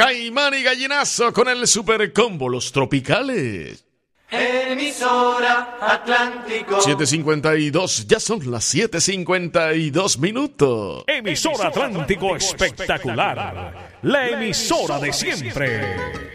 Caimán y Gallinazo con el super combo, los tropicales. Emisora Atlántico. 7:52, ya son las 7:52 minutos. Emisora Atlántico espectacular. La emisora de siempre.